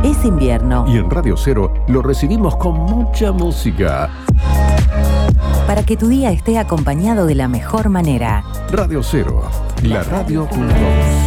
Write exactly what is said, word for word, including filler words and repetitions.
Es invierno. Y en Radio Cero lo recibimos con mucha música. Para que tu día esté acompañado de la mejor manera. Radio Cero, la radio con voz.